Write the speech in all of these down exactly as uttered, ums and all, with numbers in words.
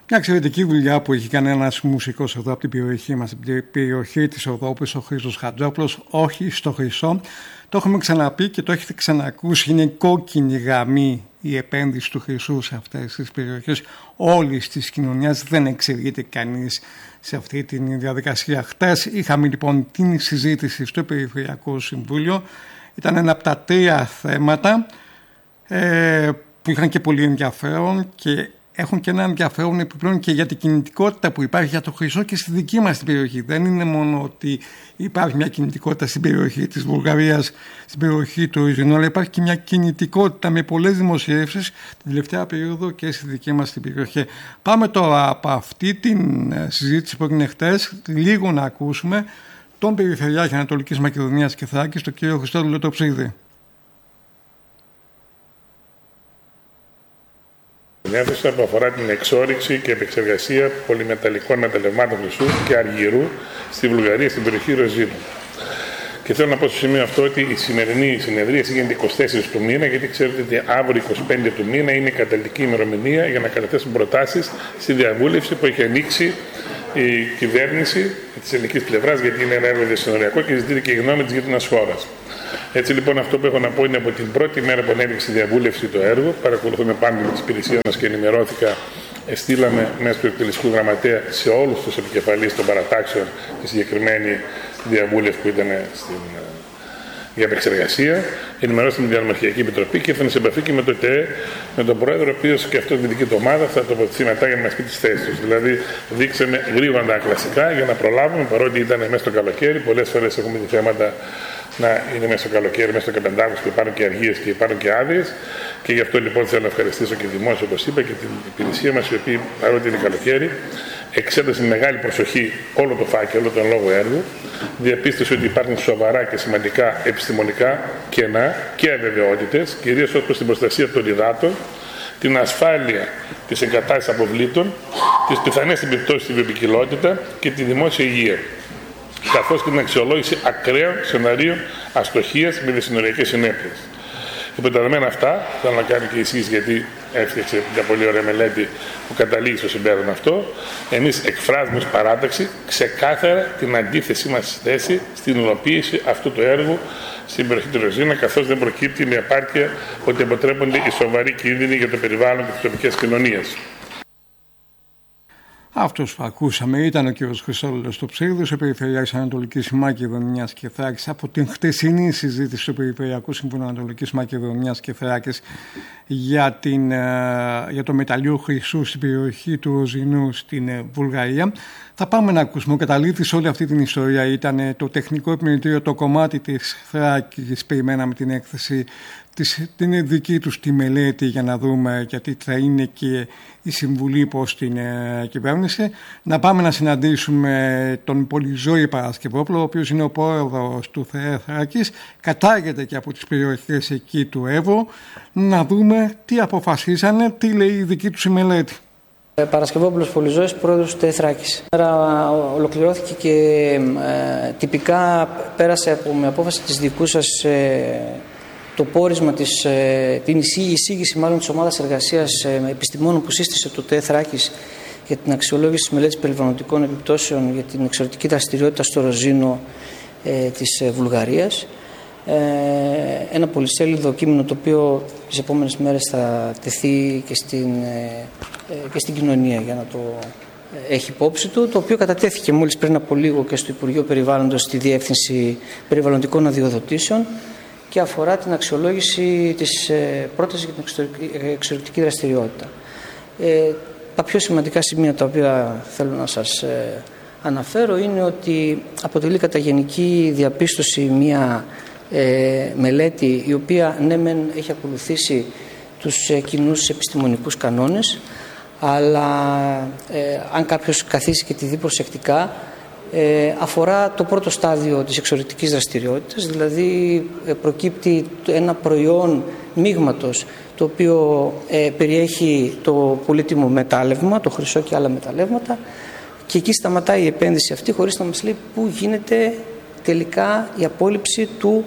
Μια εξαιρετική δουλειά που έχει κάνει ένας μουσικός εδώ από την περιοχή μας, την περιοχή της Οδόπης, ο Χρήστος Χατζόπουλος, όχι στο Χρυσό. Το έχουμε ξαναπεί και το έχετε ξανακούσει. Είναι κόκκινη γραμμή η επένδυση του Χρυσού σε αυτές τις περιοχές όλης της κοινωνίας. Δεν εξηγείται κανείς σε αυτή τη διαδικασία. Χτες είχαμε λοιπόν την συζήτηση στο Περιφερειακό Συμβούλιο. Ήταν ένα από τα τρία θέματα ε, που είχαν και πολύ ενδιαφέρον και έχουν και ένα ενδιαφέρον επιπλέον και για την κινητικότητα που υπάρχει για το Χρυσό και στη δική μας την περιοχή. Δεν είναι μόνο ότι υπάρχει μια κινητικότητα στην περιοχή της Βουλγαρίας, στην περιοχή του Ριζινού, αλλά υπάρχει και μια κινητικότητα με πολλές δημοσιεύσεις την τελευταία περίοδο και στη δική μας την περιοχή. Πάμε τώρα από αυτή την συζήτηση που έγινε χτες, λίγο να ακούσουμε τον Περιφερειάρχη Ανατολικής Μακεδονίας και Θράκης, τον κύριο Χριστόδουλο Τοψίδη. Την αίθουσα που αφορά την εξόρυξη και επεξεργασία πολυμεταλλικών μεταλλευμάτων χρυσού και αργυρού στη Βουλγαρία, στην περιοχή Ροζίνου. Και θέλω να πω στο σημείο αυτό ότι η σημερινή συνεδρίαση γίνεται είκοσι τέσσερις του μήνα, γιατί ξέρετε ότι αύριο είκοσι πέντε του μήνα είναι η καταληκτική ημερομηνία για να καταθέσουν προτάσεις στη διαβούλευση που έχει ανοίξει η κυβέρνηση της ελληνικής πλευράς, γιατί είναι ένα έργο διασυνοριακό και ζητείται και η γνώμη της γείτονας χώρας. Έτσι λοιπόν, αυτό που έχω να πω είναι από την πρώτη μέρα που ανέβηκε η διαβούλευση το έργο, παρακολουθούμε πάντα με τις υπηρεσίες μας και ενημερώθηκα, στείλαμε μέσω του εκτελεστικού γραμματέα σε όλους τους επικεφαλείς των παρατάξεων τη συγκεκριμένη διαβούλευση που ήταν στην, για επεξεργασία. Ενημερώσαμε την Διανομαρχιακή Επιτροπή και ήρθαμε σε επαφή και με το ΤΕΕ, με τον Πρόεδρο, ο οποίος και αυτό την δική του ομάδα θα τοποθετηθεί μετά για να μας πει τις θέσεις του. Δηλαδή, δείξαμε γρήγορα τα κλασικά για να προλάβουμε, παρότι ήταν μέσα στο καλοκαίρι. Πολλές φορές έχουμε δει θέματα να είναι μέσα στο καλοκαίρι, μέσα στο Καπεντάγος και υπάρχουν και αργίες και υπάρχουν και άδειες. Και γι' αυτό λοιπόν θέλω να ευχαριστήσω και δημόσια, όπως είπα, και την υπηρεσία μας, η οποία παρότι είναι καλοκαίρι, εξέτασε με μεγάλη προσοχή όλο το φάκελο, τον λόγο έργου, διαπίστωσε ότι υπάρχουν σοβαρά και σημαντικά επιστημονικά κενά και αβεβαιότητες, κυρίως ως προς την προστασία των υδάτων, την ασφάλεια της εγκατάστασης αποβλήτων, τις πιθανές επιπτώσεις στη βιοποικιλότητα και τη δημόσια υγεία, καθώς και την αξιολόγηση ακραίων σεναρίων αστοχίας με διασυνοριακές συνέπειες. Υπό τα δεδομένα αυτά, θέλω να κάνω και εσείς, γιατί έφτιαξε μια πολύ ωραία μελέτη που καταλήγει στο συμπέρασμα αυτό. Εμείς εκφράζουμε ως παράταξη ξεκάθαρα την αντίθεσή μας στη θέση στην υλοποίηση αυτού του έργου στην περιοχή του Ροζίνα, καθώς δεν προκύπτει με επάρκεια ότι αποτρέπονται οι σοβαροί κίνδυνοι για το περιβάλλον και τις τοπικές κοινωνίες. Αυτός που ακούσαμε ήταν ο κ. Χριστόδουλος Τοψίδης, ο Περιφερειάρχης Ανατολικής Μακεδονίας και Θράκης, από την χτεσινή συζήτηση του Περιφερειακού Συμβουλίου Ανατολικής Μακεδονίας και Θράκης για, την, για το μεταλλείο χρυσού στην περιοχή του Ροζινού στην Βουλγαρία. Θα πάμε να ακούσουμε. Ο καταλήτης όλη αυτή την ιστορία ήταν το τεχνικό επιμελητήριο, το κομμάτι της Θράκης. Περιμέναμε την έκθεση, την δική τους τη μελέτη για να δούμε, γιατί θα είναι και η συμβουλή προς την ε, κυβέρνηση. Να πάμε να συναντήσουμε τον Πολυζώη Παρασκευόπουλο, ο οποίος είναι ο πρόεδρος του ΘΕΕ Θράκης, κατάγεται και από τις περιοχές εκεί του Εύρου. Να δούμε τι αποφασίσανε, τι λέει η δική τους η μελέτη. Παρασκευόπουλος Πολυζώης, πρόεδρος του ΤΕΕ Θράκης. Σήμερα ολοκληρώθηκε και ε, τυπικά πέρασε από, με απόφαση της δικού σας ε, το πόρισμα, της, ε, την εισήγηση μάλλον της ομάδας εργασίας ε, επιστημόνων που σύστησε το ΤΕΕ Θράκης για την αξιολόγηση της μελέτης περιβαλλοντικών επιπτώσεων για την εξωτερική δραστηριότητα στο Ροζίνο ε, της ε, Βουλγαρίας. Ε, ένα πολυσέλιδο κείμενο το οποίο τις επόμενες μέρες θα τεθεί και στην, ε, και στην κοινωνία για να το έχει υπόψη του, το οποίο κατατέθηκε μόλις πριν από λίγο και στο Υπουργείο Περιβάλλοντος στη Διεύθυνση Περιβαλλοντικών Αδειοδοτήσεων και αφορά την αξιολόγηση της ε, πρότασης για την εξωτερική, εξωτερική δραστηριότητα. Ε, τα πιο σημαντικά σημεία τα οποία θέλω να σας ε, αναφέρω είναι ότι αποτελεί κατά γενική διαπίστωση μια ε, μελέτη η οποία ναι μεν έχει ακολουθήσει τους ε, κοινούς επιστημονικούς κανόνες, αλλά ε, αν κάποιος καθίσει και τη δει προσεκτικά, Ε, αφορά το πρώτο στάδιο της εξορρυκτικής δραστηριότητας, δηλαδή ε, προκύπτει ένα προϊόν μείγματος το οποίο ε, περιέχει το πολύτιμο μετάλλευμα, το χρυσό και άλλα μεταλλεύματα, και εκεί σταματάει η επένδυση αυτή χωρίς να μας λέει πού γίνεται τελικά η απόλυψη του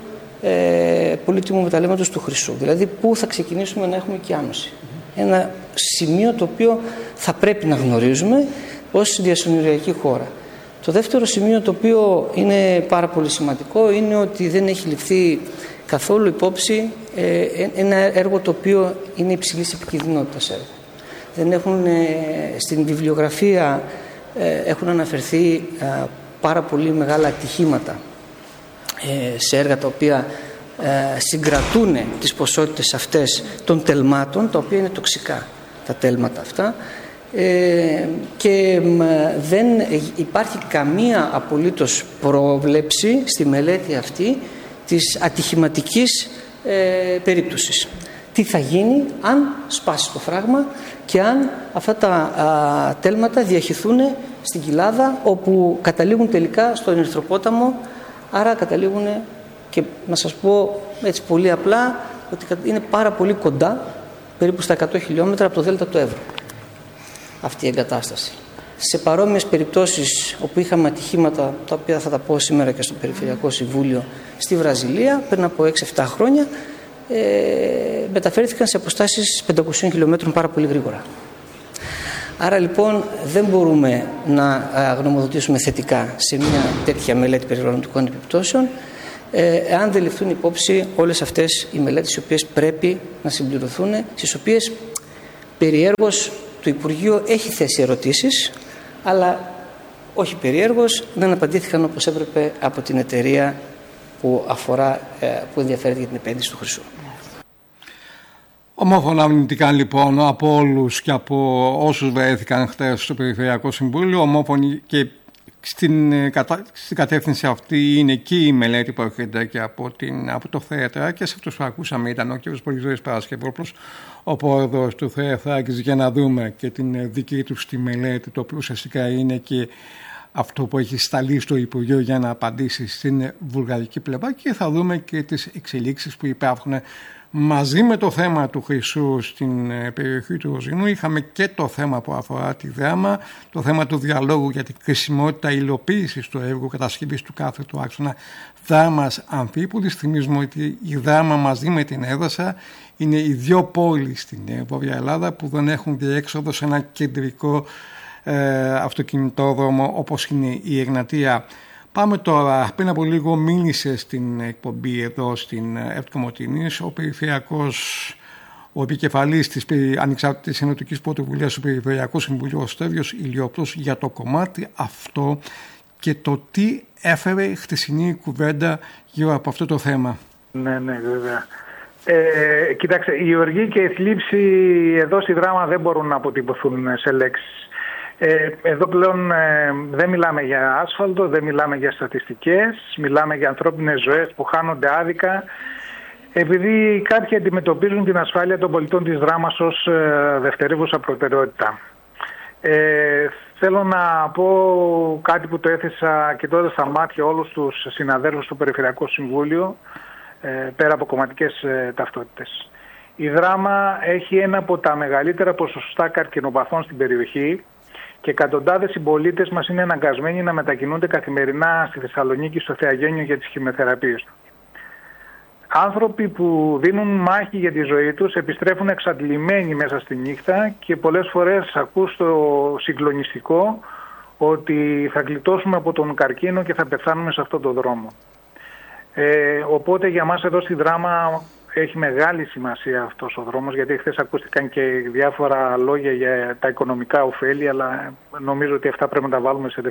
ε, πολύτιμου μεταλλεύματος του χρυσού, δηλαδή πού θα ξεκινήσουμε να έχουμε και άνοση. Ένα σημείο το οποίο θα πρέπει να γνωρίζουμε ως διασυνοριακή χώρα. Το δεύτερο σημείο το οποίο είναι πάρα πολύ σημαντικό είναι ότι δεν έχει ληφθεί καθόλου υπόψη ε, ένα έργο το οποίο είναι υψηλής επικινδυνότητας έργο. Δεν έχουν, ε, στην βιβλιογραφία ε, έχουν αναφερθεί ε, πάρα πολύ μεγάλα ατυχήματα ε, σε έργα τα οποία ε, συγκρατούν τις ποσότητες αυτές των τελμάτων, τα οποία είναι τοξικά τα τέλματα αυτά, ε, και ε, δεν υπάρχει καμία απολύτως πρόβλεψη στη μελέτη αυτή της ατυχηματικής ε, περίπτωσης. Τι θα γίνει αν σπάσει το φράγμα και αν αυτά τα α, τέλματα διαχυθούν στην κοιλάδα, όπου καταλήγουν τελικά στον Ερυθροπόταμο, άρα καταλήγουν, και να σας πω έτσι πολύ απλά, ότι είναι πάρα πολύ κοντά, περίπου στα εκατό χιλιόμετρα από το Δέλτα του Εύρου, αυτή η εγκατάσταση. Σε παρόμοιες περιπτώσεις όπου είχαμε ατυχήματα, τα οποία θα τα πω σήμερα και στο Περιφερειακό Συμβούλιο στη Βραζιλία, πριν από έξι εφτά χρόνια, ε, μεταφέρθηκαν σε αποστάσεις πεντακόσιων χιλιόμετρων πάρα πολύ γρήγορα. Άρα λοιπόν δεν μπορούμε να γνωμοδοτήσουμε θετικά σε μια τέτοια μελέτη περιβαλλοντικών επιπτώσεων, ε, εάν δεν ληφθούν υπόψη όλες αυτές οι μελέτες οι οποίες πρέπει να συμπληρωθούν, στις οποίες περιέργως το Υπουργείο έχει θέσει ερωτήσεις, αλλά όχι περιέργως δεν απαντήθηκαν όπως έπρεπε από την εταιρεία που, αφορά, που ενδιαφέρεται για την επένδυση του χρυσού. Ομόφωνα αρνητικά λοιπόν από όλους και από όσους βρέθηκαν χθες στο Περιφερειακό Συμβούλιο, ομόφωνοι, και στην, στην κατεύθυνση αυτή είναι και η μελέτη που έρχεται και από, την, από το ΘΕΤΡΑ, και σε αυτούς που ακούσαμε ήταν ο κ. Πολυζώης Παρασκευόπουλος, ο πρόεδρος του ΘΕΤΡΑ, για να δούμε και την δική του στη μελέτη, το οποίο ουσιαστικά είναι και αυτό που έχει σταλεί στο Υπουργείο για να απαντήσει στην βουλγαρική πλευρά, και θα δούμε και τις εξελίξεις που υπάρχουν. Μαζί με το θέμα του χρυσού στην περιοχή του Ρωσινού είχαμε και το θέμα που αφορά τη Δράμα, το θέμα του διαλόγου για την χρησιμότητα υλοποίησης του έργου κατασκευής του κάθετου άξονα Δράμας Αμφίπολης. Θυμίζουμε ότι η Δράμα μαζί με την Έδασα είναι οι δύο πόλεις στην Βόρεια Ελλάδα που δεν έχουν διέξοδο σε ένα κεντρικό ε, αυτοκινητόδρομο όπως είναι η Εγνατία. Πάμε τώρα, πριν από λίγο μίλησε στην εκπομπή εδώ στην Ευκομοτηνής ο περιφερειακός, ο επικεφαλής της Ανεξάρτητης Ενωτικής Πρωτοβουλίας του Περιφερειακού Συμβουλίου, ο Στέλιος Ηλιόπουλος, για το κομμάτι αυτό και το τι έφερε η χτεσινή κουβέντα γύρω από αυτό το θέμα. Ναι, ναι, βέβαια. Ε, κοίταξε, η οργή και η θλίψη εδώ στη Δράμα δεν μπορούν να αποτυπωθούν σε λέξεις. Εδώ πλέον ε, δεν μιλάμε για άσφαλτο, δεν μιλάμε για στατιστικές, μιλάμε για ανθρώπινες ζωές που χάνονται άδικα, επειδή κάποιοι αντιμετωπίζουν την ασφάλεια των πολιτών της Δράμας ως ε, δευτερεύουσα προτεραιότητα. Ε, θέλω να πω κάτι που το έθεσα κοιτώντας στα μάτια όλους τους συναδέλφους του Περιφερειακού Συμβούλιο, ε, πέρα από κομματικές ε, ταυτότητες. Η Δράμα έχει ένα από τα μεγαλύτερα ποσοστά καρκινοπαθών στην περιοχή, και εκατοντάδες συμπολίτες μας είναι αναγκασμένοι να μετακινούνται καθημερινά στη Θεσσαλονίκη, στο Θεαγένιο, για τις χημειοθεραπείες του. Άνθρωποι που δίνουν μάχη για τη ζωή τους επιστρέφουν εξαντλημένοι μέσα στη νύχτα, και πολλές φορές ακούς το συγκλονιστικό ότι θα γλιτώσουμε από τον καρκίνο και θα πεθάνουμε σε αυτόν τον δρόμο. Ε, οπότε για μας εδώ στη Δράμα έχει μεγάλη σημασία αυτός ο δρόμος, γιατί χθες ακούστηκαν και διάφορα λόγια για τα οικονομικά ωφέλη, αλλά νομίζω ότι αυτά πρέπει να τα βάλουμε σε,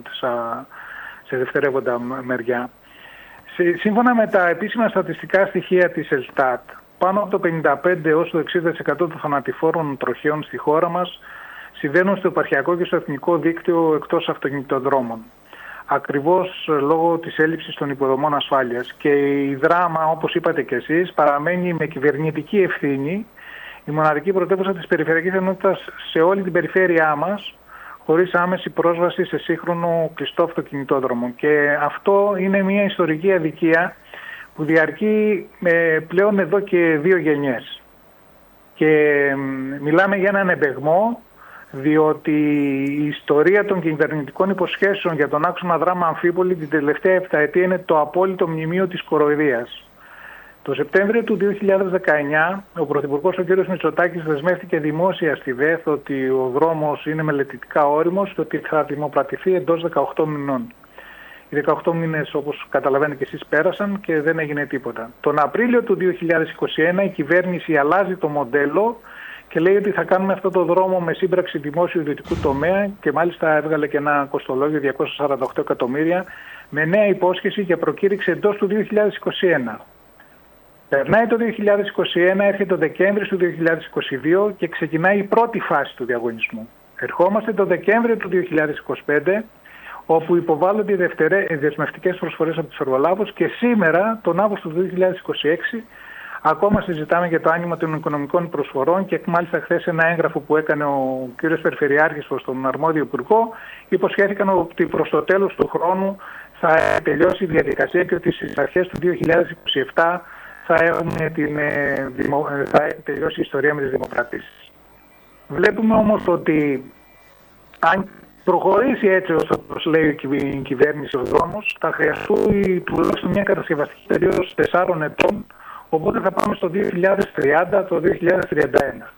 σε δευτερεύοντα μεριά. Σύμφωνα με τα επίσημα στατιστικά στοιχεία της Ελστάτ, πάνω από το πενήντα πέντε έως το εξήντα τοις εκατό των θανατηφόρων τροχαίων στη χώρα μας συμβαίνουν στο επαρχιακό και στο εθνικό δίκτυο εκτός αυτοκινητοδρόμων, ακριβώς λόγω της έλλειψης των υποδομών ασφάλειας. Και η Δράμα, όπως είπατε και εσείς, παραμένει με κυβερνητική ευθύνη η μοναδική πρωτεύουσα της περιφερειακής ενότητας σε όλη την περιφέρειά μας, χωρίς άμεση πρόσβαση σε σύγχρονο κλειστό αυτοκινητόδρομο. Και αυτό είναι μια ιστορική αδικία που διαρκεί ε, πλέον εδώ και δύο γενιές. Και ε, μιλάμε για έναν εμπεγμό, διότι η ιστορία των κυβερνητικών υποσχέσεων για τον άξονα Δράμα Αμφίπολη την τελευταία επταετία είναι το απόλυτο μνημείο της κοροϊδίας. Το Το Σεπτέμβριο του δύο χιλιάδες δεκαεννιά ο Πρωθυπουργός ο κ. Μητσοτάκης δεσμεύτηκε δημόσια στη ΔΕΘ ότι ο δρόμος είναι μελετητικά όριμος και ότι θα δημοπρατηθεί εντός δεκαοκτώ μηνών. Οι δεκαοκτώ μήνες, όπως καταλαβαίνετε και εσείς, πέρασαν και δεν έγινε τίποτα. Τον Απρίλιο του δύο χιλιάδες είκοσι ένα η κυβέρνηση αλλάζει το μοντέλο και λέει ότι θα κάνουμε αυτό το δρόμο με σύμπραξη δημόσιου ιδιωτικού τομέα και μάλιστα έβγαλε και ένα κοστολόγιο διακόσια σαράντα οκτώ εκατομμύρια με νέα υπόσχεση και προκήρυξη εντός του δύο χιλιάδες είκοσι ένα. Περνάει το δύο χιλιάδες είκοσι ένα, έρχεται το Δεκέμβριο του δύο χιλιάδες είκοσι δύο και ξεκινάει η πρώτη φάση του διαγωνισμού. Ερχόμαστε το Δεκέμβριο του δύο χιλιάδες είκοσι πέντε, όπου υποβάλλονται οι δεσμευτικές προσφορές από τους εργολάβους και σήμερα, τον Αύγουστο του δύο χιλιάδες είκοσι έξι, ακόμα συζητάμε για το άνοιγμα των οικονομικών προσφορών και μάλιστα χθες ένα έγγραφο που έκανε ο κ. Περιφερειάρχης προς τον αρμόδιο υπουργό υποσχέθηκαν ότι προς το τέλος του χρόνου θα τελειώσει η διαδικασία και ότι στις αρχές του δύο χιλιάδες είκοσι επτά θα, έχουμε την, θα τελειώσει η ιστορία με τις δημοκρατήσεις. Βλέπουμε όμως ότι αν προχωρήσει έτσι όπως λέει η κυβέρνηση ο δρόμος, θα χρειαστεί τουλάχιστον μια κατασκευαστική περίοδος τεσσάρων ετών, οπότε θα πάμε στο δύο χιλιάδες τριάντα, το δύο χιλιάδες τριάντα ένα.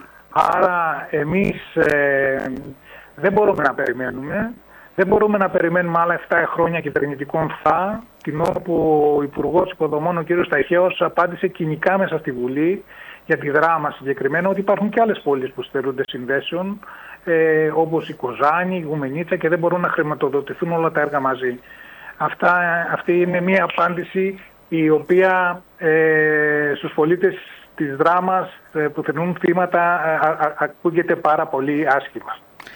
Άρα εμείς ε, δεν μπορούμε να περιμένουμε. Δεν μπορούμε να περιμένουμε άλλα επτά χρόνια κυβερνητικών θα, την ώρα που ο Υπουργός Υποδομών, ο κ. Σταχέος, απάντησε κοινικά μέσα στη Βουλή για τη Δράμα συγκεκριμένα ότι υπάρχουν και άλλες πόλεις που στερούνται συνδέσεων, ε, όπως η Κοζάνη, η Γουμενίτσα και δεν μπορούν να χρηματοδοτηθούν όλα τα έργα μαζί. Αυτά, αυτή είναι μια απάντηση η οποία ε, στους πολίτες της Δράμας ε, που θερνούν θύματα α, α, ακούγεται πάρα πολύ άσχημα.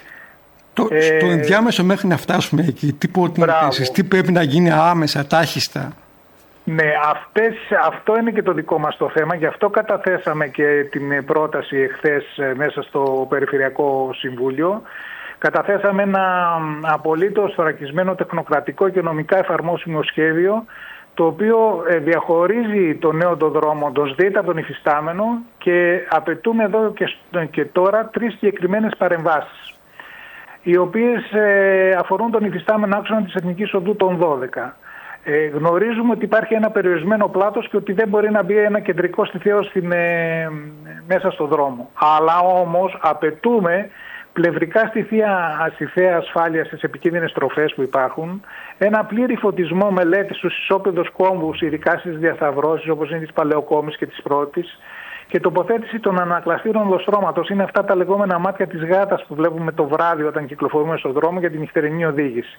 Το, ε, στο ενδιάμεσο μέχρι να φτάσουμε εκεί, τι προτείνετε, τι πρέπει να γίνει άμεσα, τάχιστα? Ναι, αυτές, αυτό είναι και το δικό μας το θέμα, γι' αυτό καταθέσαμε και την πρόταση εχθές μέσα στο Περιφερειακό Συμβούλιο. Καταθέσαμε ένα απολύτως θωρακισμένο τεχνοκρατικό και νομικά εφαρμόσιμο σχέδιο, το οποίο διαχωρίζει το νέο το δρόμο, το ΣΔΙΤ από τον υφιστάμενο και απαιτούμε εδώ και, και τώρα τρεις συγκεκριμένες παρεμβάσεις, οι οποίες ε, αφορούν τον υφιστάμενο άξονα της Εθνικής Οδού των δώδεκα. Ε, γνωρίζουμε ότι υπάρχει ένα περιορισμένο πλάτος και ότι δεν μπορεί να μπει ένα κεντρικό στιθέο στην, ε, μέσα στο δρόμο. Αλλά όμως απαιτούμε πλευρικά στιθεία, στιθέα ασφάλειας στις επικίνδυνες στροφές που υπάρχουν, ένα πλήρη φωτισμό μελέτης στους ισόπεδους κόμβους, ειδικά στις διασταυρώσεις όπως είναι της Παλαιοκόμης και της Πρώτης, και τοποθέτηση των ανακλαστήρων οδοστρώματος. Είναι αυτά τα λεγόμενα μάτια της γάτας που βλέπουμε το βράδυ όταν κυκλοφορούμε στον δρόμο για την νυχτερινή οδήγηση.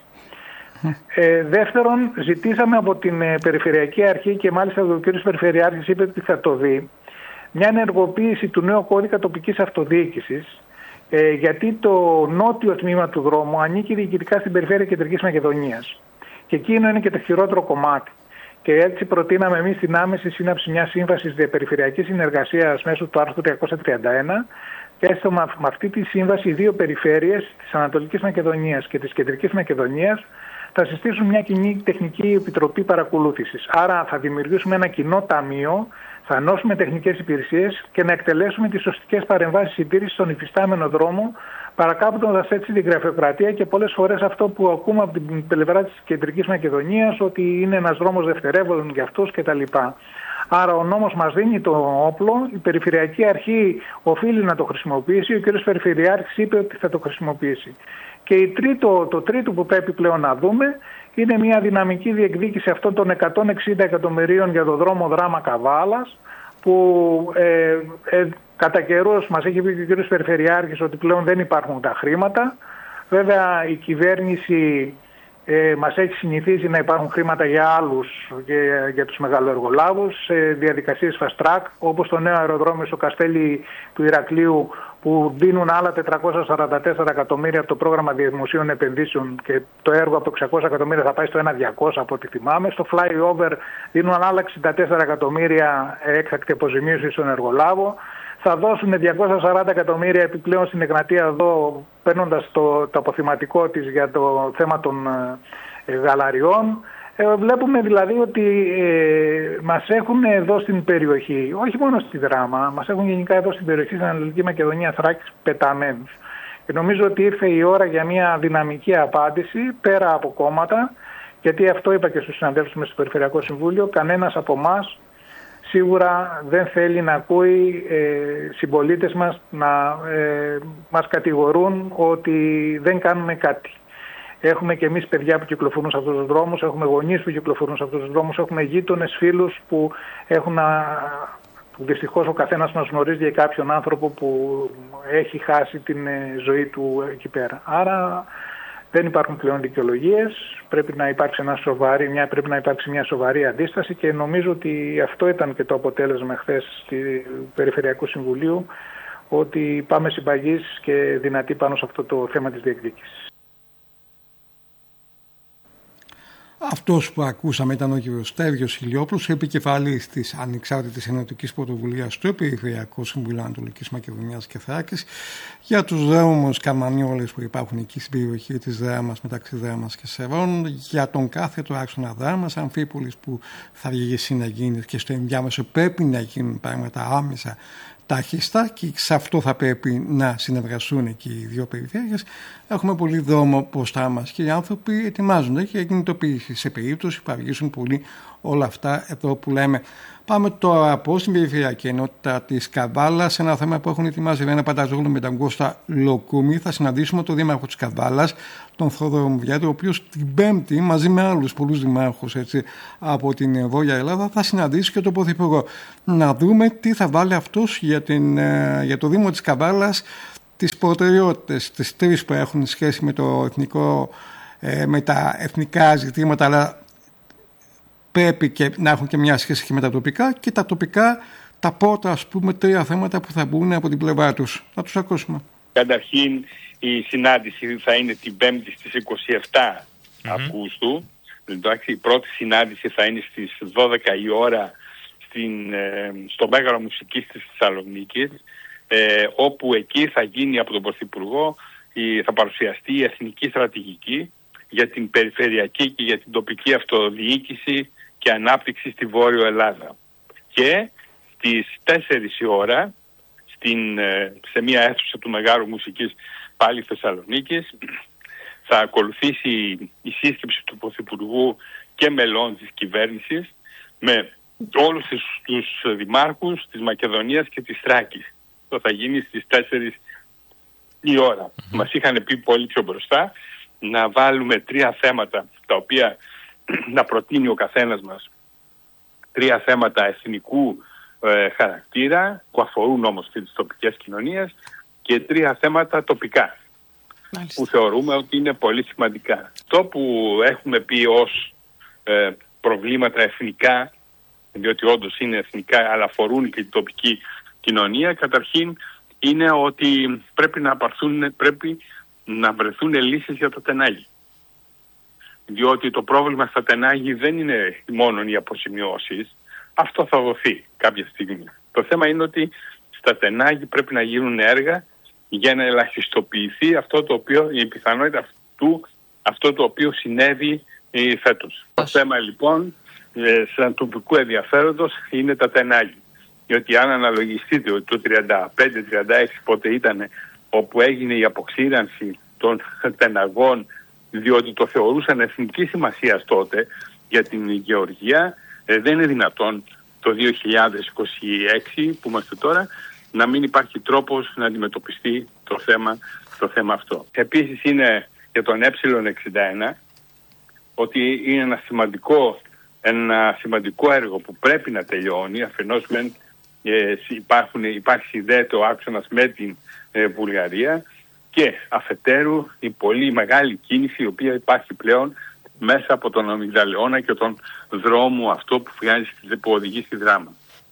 Ε, δεύτερον, ζητήσαμε από την ε, Περιφερειακή Αρχή και μάλιστα ο κ. Περιφερειάρχης είπε ότι θα το δει, μια ενεργοποίηση του νέου κώδικα τοπικής αυτοδιοίκησης, ε, γιατί το νότιο τμήμα του δρόμου ανήκει διοικητικά στην Περιφέρεια Κεντρικής Μακεδονίας. Και εκείνο είναι και το χειρότερο κομμάτι. Και έτσι προτείναμε εμείς την άμεση σύναψη μιας σύμβασης διαπεριφερειακής συνεργασίας μέσω του άρθρου τριακόσια τριάντα ένα. Και έστω με αυτή τη σύμβαση οι δύο περιφέρειες της Ανατολικής Μακεδονίας και της Κεντρικής Μακεδονίας θα συστήσουν μια κοινή τεχνική επιτροπή παρακολούθησης. Άρα θα δημιουργήσουμε ένα κοινό ταμείο, θα ενώσουμε τεχνικές υπηρεσίες και να εκτελέσουμε τις σωστικές παρεμβάσεις συντήρησης στον υφιστάμενο δρόμο, παρακάπτοντας έτσι την γραφειοκρατία και πολλές φορές αυτό που ακούμε από την πλευρά της Κεντρικής Μακεδονίας, ότι είναι ένας δρόμος δευτερεύον για αυτούς κτλ. Άρα ο νόμος μας δίνει το όπλο, η Περιφερειακή Αρχή οφείλει να το χρησιμοποιήσει, ο κ. Περιφερειάρχης είπε ότι θα το χρησιμοποιήσει. Και η τρίτο, το τρίτο που πρέπει πλέον να δούμε είναι μια δυναμική διεκδίκηση αυτών των εκατόν εξήντα εκατομμυρίων για το δρόμο Δράμα Καβάλας, που ε, ε, κατά καιρούς μας έχει πει και ο κ. Περιφερειάρχης ότι πλέον δεν υπάρχουν τα χρήματα. Βέβαια η κυβέρνηση ε, μας έχει συνηθίσει να υπάρχουν χρήματα για άλλους, για, για τους μεγαλοεργολάβους, σε διαδικασίες fast track, όπως το νέο αεροδρόμιο στο Καστέλι του Ηρακλείου, που δίνουν άλλα τετρακόσια σαράντα τέσσερα εκατομμύρια από το πρόγραμμα δημοσίων επενδύσεων και το έργο από εξακόσια εκατομμύρια θα πάει στο ένα διακόσια από ό,τι θυμάμαι. Στο flyover δίνουν άλλα εξήντα τέσσερα εκατομμύρια έκτακτη αποζημίωση στον εργολάβο. Θα δώσουν διακόσια σαράντα εκατομμύρια επιπλέον στην Εγνατία εδώ, παίρνοντας το, το αποθυματικό της για το θέμα των ε, γαλαριών. Ε, βλέπουμε δηλαδή ότι ε, μας έχουν εδώ στην περιοχή, όχι μόνο στη Δράμα, μας έχουν γενικά εδώ στην περιοχή στην Ανατολική Μακεδονία Θράκης πεταμένους. Και νομίζω ότι ήρθε η ώρα για μια δυναμική απάντηση πέρα από κόμματα, γιατί αυτό είπα και στους συναδέλφους μέσα στο Περιφερειακό Συμβούλιο, κανένας από εμάς σίγουρα δεν θέλει να ακούει ε, συμπολίτες μας να ε, μας κατηγορούν ότι δεν κάνουμε κάτι. Έχουμε και εμείς παιδιά που κυκλοφορούν σε αυτούς τους δρόμους, έχουμε γονείς που κυκλοφορούν σε αυτούς τους δρόμους, έχουμε γείτονες, φίλους που έχουν... Δυστυχώς ο καθένας μας γνωρίζει για κάποιον άνθρωπο που έχει χάσει την ζωή του εκεί πέρα. Άρα δεν υπάρχουν πλέον δικαιολογίες, πρέπει να υπάρξει, ένα σοβαρή, μια, πρέπει να υπάρξει μια σοβαρή αντίσταση και νομίζω ότι αυτό ήταν και το αποτέλεσμα χθες του Περιφερειακού Συμβουλίου, ότι πάμε συμπαγείς και δυνατοί πάνω σε αυτό το θέμα της διεκδίκησης. Αυτός που ακούσαμε ήταν ο κ. Στέργιος Ηλιόπουλος, επικεφαλής της Ανεξάρτητης Ενωτικής Πρωτοβουλίας του Περιφερειακού Συμβουλίου Ανατολικής Μακεδονίας και Θράκης για τους δρόμους Καρμανιόλες που υπάρχουν εκεί στην περιοχή της Δράμας, μεταξύ Δράμας και Σερών, για τον κάθετο άξονα Δράμας, Αμφίπολης που θα βγει να γίνει και στο ενδιάμεσο πρέπει να γίνουν πράγματα άμεσα ταχύστα και σε αυτό θα πρέπει να συνεργαστούν και οι δύο περιφέρειες. Έχουμε πολύ δρόμο μπροστά μας και οι άνθρωποι ετοιμάζονται για κινητοποίηση σε περίπτωση που αργήσουν πολύ όλα αυτά εδώ που λέμε. Πάμε τώρα από στην περιφερειακή ενότητα της Καβάλας, ένα θέμα που έχουν ετοιμάσει ένα Πανταζόγλου με τον Κώστα Λοκούμη. Θα συναντήσουμε τον δήμαρχο της Καβάλας, τον Θόδωρο Μουβιάτη, ο οποίος την Πέμπτη μαζί με άλλους πολλούς δημάρχους έτσι, από την Βόρεια Ελλάδα θα συναντήσει και τον Πρωθυπουργό. Να δούμε τι θα βάλει αυτός για, την, για το Δήμο της Καβάλας, τις προτεραιότητες, τις τρεις που έχουν σχέση με, το εθνικό, με τα εθνικά ζητήματα, αλλά πρέπει και να έχουν και μια σχέση και με τα τοπικά και τα τοπικά, τα πρώτα ας πούμε τρία θέματα που θα μπουν από την πλευρά τους. Θα τους ακούσουμε. Καταρχήν η συνάντηση θα είναι την Πέμπτη στις είκοσι επτά mm-hmm. Αυγούστου. Εντάξει, η πρώτη συνάντηση θα είναι στις δώδεκα η ώρα στην, ε, στο Μέγαρο Μουσικής της Θεσσαλονίκης, ε, όπου εκεί θα γίνει από τον Πρωθυπουργό, η, θα παρουσιαστεί η εθνική στρατηγική για την περιφερειακή και για την τοπική αυτοδιοίκηση και ανάπτυξη στη Βόρειο Ελλάδα. Και στις τέσσερις η ώρα, στην, σε μια αίθουσα του Μεγάρου Μουσικής πάλι Θεσσαλονίκης, θα ακολουθήσει η σύσκεψη του Πρωθυπουργού και μελών της κυβέρνησης με όλους τους δημάρχους της Μακεδονίας και της Θράκης. Αυτό θα γίνει στις τέσσερις η ώρα. Mm-hmm. Μας είχαν πει πολύ πιο μπροστά να βάλουμε τρία θέματα τα οποία να προτείνει ο καθένας μας, τρία θέματα εθνικού ε, χαρακτήρα που αφορούν όμως και τις τοπικές κοινωνίες και τρία θέματα τοπικά. Μάλιστα. Που θεωρούμε ότι είναι πολύ σημαντικά. Το που έχουμε πει ως ε, προβλήματα εθνικά, διότι όντως είναι εθνικά αλλά αφορούν και την τοπική κοινωνία, καταρχήν είναι ότι πρέπει να, απαρθούν, πρέπει να βρεθούν λύσεις για το Τενάγι. Διότι το πρόβλημα στα Τενάγι δεν είναι μόνο οι αποζημιώσεις, αυτό θα δοθεί κάποια στιγμή. Το θέμα είναι ότι στα Τενάγι πρέπει να γίνουν έργα για να ελαχιστοποιηθεί αυτό το οποίο, η πιθανότητα αυτού, αυτό το οποίο συνέβη ε, φέτος. Το θέμα λοιπόν, ε, σαν τοπικού ενδιαφέροντος, είναι τα Τενάγι. Διότι αν αναλογιστείτε ότι το τριάντα πέντε τριάντα έξι πότε ήταν όπου έγινε η αποξήρανση των τεναγών, διότι το θεωρούσαν εθνική σημασία τότε για την γεωργία, ε, δεν είναι δυνατόν το δύο χιλιάδες είκοσι έξι που είμαστε τώρα να μην υπάρχει τρόπος να αντιμετωπιστεί το θέμα, το θέμα αυτό. Επίσης είναι για τον ε εξήντα ένα ότι είναι ένα σημαντικό, ένα σημαντικό έργο που πρέπει να τελειώνει. Αφενός μεν ε, υπάρχουν, υπάρχει συνδέεται ο άξονας με την ε, Βουλγαρία και αφετέρου η πολύ μεγάλη κίνηση η οποία υπάρχει πλέον μέσα από τον Αμυγδαλαιώνα και τον δρόμο αυτό που, βγάζει, που οδηγεί στη Δράμα.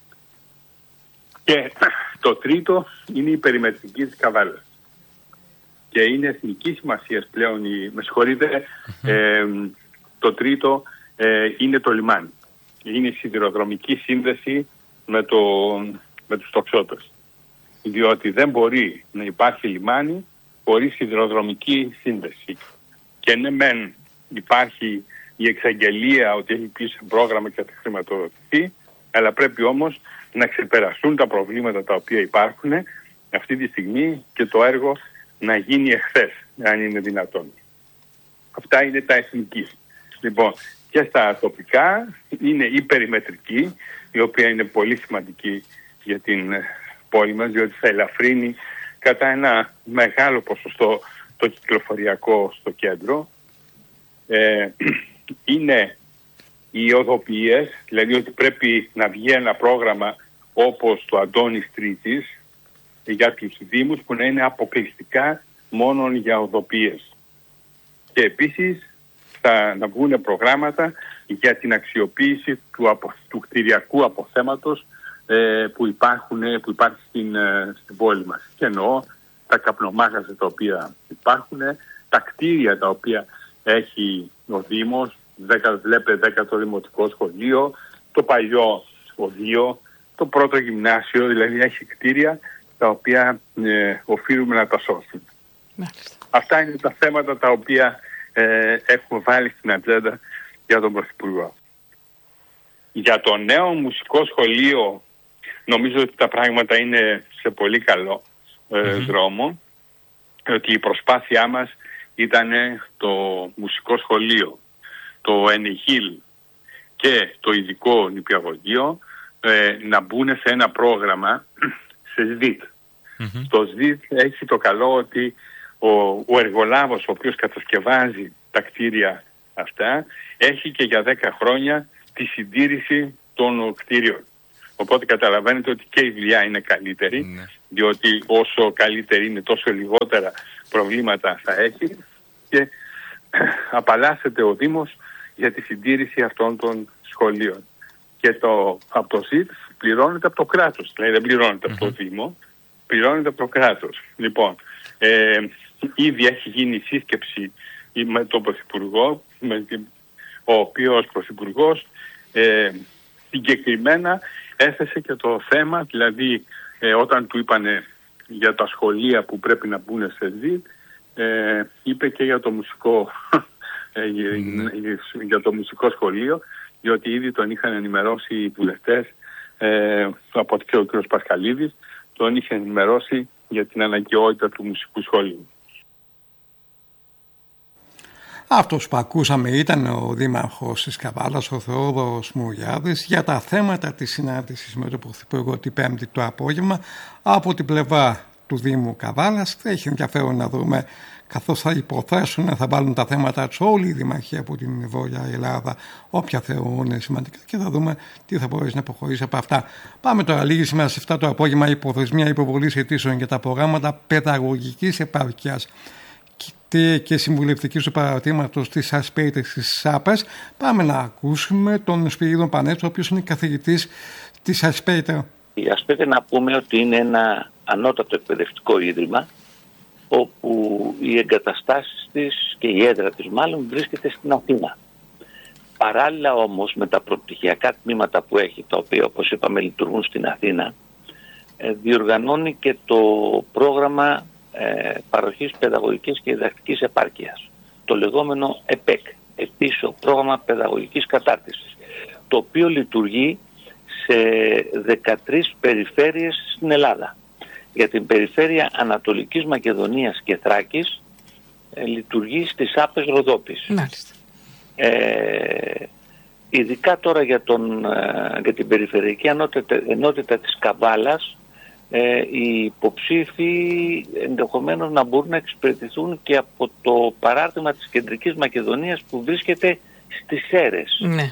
Και το τρίτο είναι η περιμετρική της Καβάλας. Και είναι εθνική σημασία πλέον, η, με συγχωρείτε, ε, το τρίτο ε, είναι το λιμάνι. Είναι η σιδηροδρομική σύνδεση με, το, με τους τοξότες. Διότι δεν μπορεί να υπάρχει λιμάνι χωρίς σιδηροδρομική σύνδεση. Και ναι μεν υπάρχει η εξαγγελία ότι έχει πει σε πρόγραμμα και θα χρηματοδοτηθεί, αλλά πρέπει όμως να ξεπεραστούν τα προβλήματα τα οποία υπάρχουν αυτή τη στιγμή και το έργο να γίνει εχθές, αν είναι δυνατόν. Αυτά είναι τα εθνική. Λοιπόν, και στα τοπικά είναι η περιμετρική, η οποία είναι πολύ σημαντική για την πόλη μας, διότι θα ελαφρύνει κατά ένα μεγάλο ποσοστό το κυκλοφοριακό στο κέντρο. Ε, είναι οι οδοποιίες, δηλαδή ότι πρέπει να βγει ένα πρόγραμμα όπως το Αντώνης Τρίτης για τους δήμους που να είναι αποκλειστικά μόνο για οδοποιίες. Και επίσης θα να βγουν προγράμματα για την αξιοποίηση του, απο, του κτηριακού αποθέματος ε, που, υπάρχουν, που υπάρχει στην, ε, στην πόλη μας. Και εννοώ τα καπνομάχαζα τα οποία υπάρχουν, τα κτίρια τα οποία έχει ο Δήμος, δέκα, βλέπετε δέκατο δημοτικό σχολείο, το παλιό οδείο, το πρώτο γυμνάσιο, δηλαδή έχει κτίρια τα οποία ε, οφείλουμε να τα σώσουμε. Μάλιστα. Αυτά είναι τα θέματα τα οποία ε, έχουμε βάλει στην ατζέντα για τον Πρωθυπουργό. Για το νέο μουσικό σχολείο νομίζω ότι τα πράγματα είναι σε πολύ καλό ε, mm-hmm. δρόμο, ότι η προσπάθειά μας ήταν το μουσικό σχολείο, το Ενεχίλ και το ειδικό νηπιαγωγείο ε, να μπουν σε ένα πρόγραμμα σε ΣΔΙΤ. Mm-hmm. Το ΣΔΙΤ έχει το καλό ότι ο, ο εργολάβος ο οποίος κατασκευάζει τα κτίρια αυτά έχει και για δέκα χρόνια τη συντήρηση των κτίριων. Οπότε καταλαβαίνετε ότι και η δουλειά είναι καλύτερη, mm-hmm. διότι όσο καλύτερη είναι τόσο λιγότερα προβλήματα θα έχει και απαλλάσσεται ο Δήμος για τη συντήρηση αυτών των σχολείων. Και το, από το ΣΥΤ πληρώνεται από το κράτος, δηλαδή δεν πληρώνεται mm-hmm. από το Δήμο, πληρώνεται από το κράτος. Λοιπόν, ε, ήδη έχει γίνει σύσκεψη με τον Πρωθυπουργό, με, ο οποίος Πρωθυπουργός ε, συγκεκριμένα έθεσε και το θέμα, δηλαδή ε, όταν του είπανε για τα σχολεία που πρέπει να μπουν σε ΣΔΙΤ, ε, είπε και για το μουσικό ε, για το μουσικό σχολείο, διότι ήδη τον είχαν ενημερώσει οι βουλευτές, ε, από και ο κ. Πασχαλίδης, τον είχε ενημερώσει για την αναγκαιότητα του μουσικού σχολείου. Αυτός που ακούσαμε ήταν ο δήμαρχος της Καβάλας, ο Θεόδωρος Μουριάδης, για τα θέματα της συνάντησης με τον Πρωθυπουργό την Πέμπτη το απόγευμα. Από την πλευρά του Δήμου Καβάλας έχει ενδιαφέρον να δούμε, καθώς θα υποθέσουν, θα βάλουν τα θέματα τους όλοι οι δήμαρχοι από την Βόρεια Ελλάδα, όποια θεωρούν σημαντικά, και θα δούμε τι θα μπορέσει να προχωρήσει από αυτά. Πάμε τώρα λίγη σήμερα σε εφτά το απόγευμα, η προθεσμία υποβολής αιτήσεων για τα προγράμματα παιδαγωγικής επάρκειας και συμβουλευτική του παρατήματος της Ασπέτης της ΣΑΠΕΣ. Πάμε να ακούσουμε τον Σπυρίδων Πανέτσο, ο οποίος είναι καθηγητής της Ασπέτα. Η Ασπέτα, να πούμε ότι είναι ένα ανώτατο εκπαιδευτικό ίδρυμα, όπου οι εγκαταστάσεις της και η έδρα της μάλλον βρίσκεται στην Αθήνα. Παράλληλα όμως με τα προπτυχιακά τμήματα που έχει, τα οποία όπως είπαμε λειτουργούν στην Αθήνα, διοργανώνει και το πρόγραμμα ε, παροχής παιδαγωγικής και διδακτικής επάρκειας, το λεγόμενο ΕΠΕΚ, ετήσιο πρόγραμμα παιδαγωγικής κατάρτισης, το οποίο λειτουργεί σε δεκατρείς περιφέρειες στην Ελλάδα. Για την περιφέρεια Ανατολικής Μακεδονίας και Θράκης ε, λειτουργεί στις ΣΑΠΕΣ Ροδόπης. Μάλιστα. Ε, ειδικά τώρα για, τον, ε, για την περιφερειακή ενότητα, ενότητα της Καβάλας, ε, οι υποψήφοι ενδεχομένως να μπορούν να εξυπηρετηθούν και από το παράρτημα της Κεντρικής Μακεδονίας που βρίσκεται στις Σέρρες. Ναι.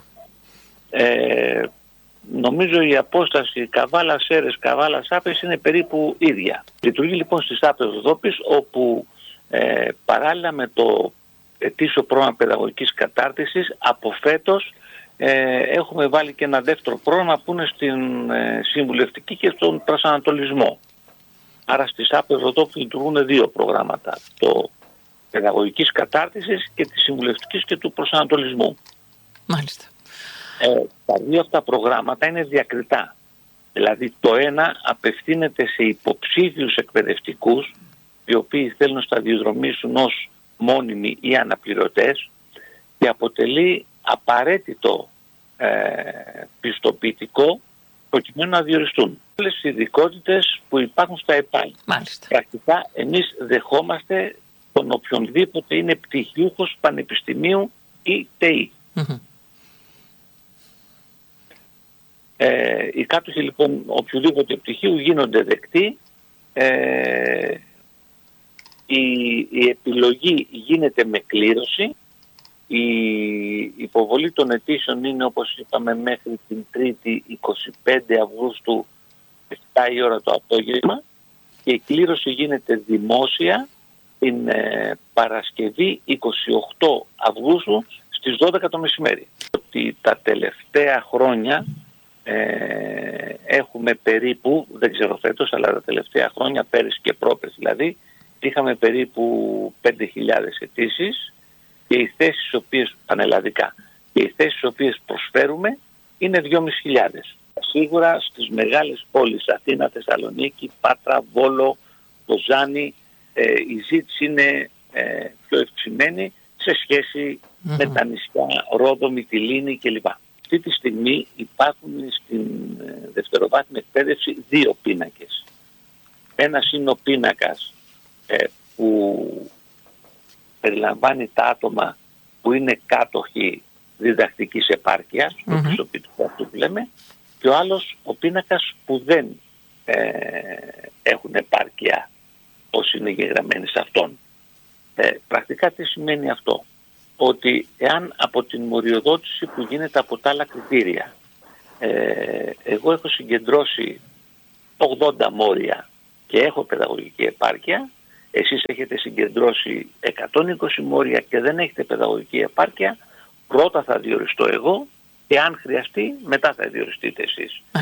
Ε, Νομίζω η απόσταση Καβάλα-Σέρρες, Καβάλα-Σάπες είναι περίπου ίδια. Λειτουργεί λοιπόν στις ΣΑΠΕΣ Ροδόπης, όπου ε, παράλληλα με το ετήσιο πρόγραμμα παιδαγωγικής κατάρτισης, από φέτος ε, έχουμε βάλει και ένα δεύτερο πρόγραμμα που είναι στην ε, συμβουλευτική και στον προσανατολισμό. Άρα στις ΣΑΠΕΣ Ροδόπης λειτουργούν δύο προγράμματα, το παιδαγωγικής κατάρτισης και της συμβουλευτικής και του προσανατολισμού. Μάλιστα. Ε, τα δύο αυτά προγράμματα είναι διακριτά. Δηλαδή το ένα απευθύνεται σε υποψήφιους εκπαιδευτικούς, οι οποίοι θέλουν να σταδιοδρομήσουν ως μόνιμοι ή αναπληρωτές, και αποτελεί απαραίτητο ε, πιστοποιητικό προκειμένου να διοριστούν. Όλες οι ειδικότητες που υπάρχουν στα ΕΠΑΛ. Μάλιστα. Πρακτικά εμείς δεχόμαστε τον οποιονδήποτε είναι πτυχιούχος πανεπιστημίου ή ΤΕΙ. Mm-hmm. Ε, οι κάτοχοι λοιπόν οποιοδήποτε πτυχίου γίνονται δεκτοί. Ε, η, η επιλογή γίνεται με κλήρωση. Η υποβολή των αιτήσεων είναι, όπως είπαμε, μέχρι την Τρίτη εικοστή πέμπτη Αυγούστου επτά η ώρα το απόγευμα, και η κλήρωση γίνεται δημόσια την ε, Παρασκευή εικοστή ογδόη Αυγούστου στις δώδεκα το μεσημέρι. Ότι τα τελευταία χρόνια ε, έχουμε περίπου, δεν ξέρω φέτος, αλλά τα τελευταία χρόνια, πέρυσι και πρόπερσι δηλαδή, είχαμε περίπου πέντε χιλιάδες αιτήσεις, και οι θέσεις οι οποίες, πανελλαδικά, και οι θέσεις οι οποίες προσφέρουμε είναι δυόμισι χιλιάδες. Σίγουρα στις μεγάλες πόλεις, Αθήνα, Θεσσαλονίκη, Πάτρα, Βόλο, Κοζάνη, ε, η ζήτηση είναι ε, πιο ευξημένη σε σχέση mm-hmm. με τα νησιά Ρόδο, Μυτιλήνη κλπ. Αυτή τη στιγμή υπάρχουν στην ε, δευτεροβάθμια εκπαίδευση δύο πίνακες. Ένας είναι ο πίνακας ε, που περιλαμβάνει τα άτομα που είναι κάτοχοι διδακτικής επάρκειας, mm-hmm. το πιστοποιητικό αυτό που λέμε, και ο άλλος ο πίνακας που δεν ε, έχουν επάρκεια όσοι είναι γεγραμμένοι σε αυτόν. Ε, πρακτικά τι σημαίνει αυτό? Ότι εάν από την μοριοδότηση που γίνεται από τα άλλα κριτήρια, ε, εγώ έχω συγκεντρώσει ογδόντα μόρια και έχω παιδαγωγική επάρκεια, εσείς έχετε συγκεντρώσει εκατόν είκοσι μόρια και δεν έχετε παιδαγωγική επάρκεια, πρώτα θα διοριστώ εγώ, και αν χρειαστεί μετά θα διοριστείτε εσείς.